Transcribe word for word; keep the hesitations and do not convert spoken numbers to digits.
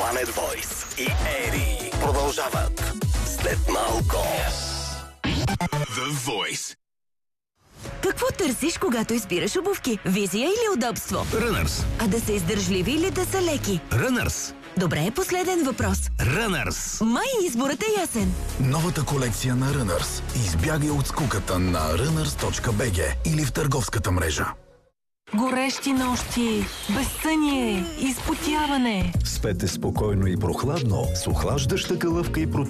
Planet Voice и Ери продължават след малко. The Voice. Какво търсиш, когато избираш обувки? Визия или удобство? Runners. А да са издържливи или да са леки? Runners. Добре, последен въпрос. Runners. Май изборът е ясен. Новата колекция на Runners. Избягай от скуката на runners точка би джи или в търговската мрежа. Горещи нощи, безсъние, изпотяване. Спете спокойно и прохладно с охлаждаща калъвка и протеин.